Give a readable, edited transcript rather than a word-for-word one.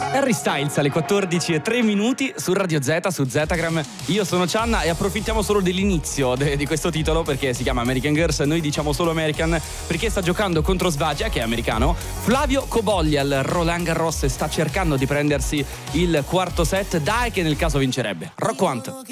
Harry Styles alle 14:03 su Radio Z, su Zetagram. Io sono Cianna e approfittiamo solo dell'inizio di questo titolo perché si chiama American Girls. Noi diciamo solo American perché sta giocando contro Svagia, che è americano. Flavio Cobolli al Roland Garros sta cercando di prendersi il quarto set. Dai che nel caso vincerebbe. Rock Quant.